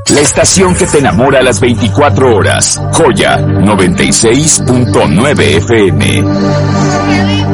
La estación que te enamora a las 24 horas. Joya 96.9 FM.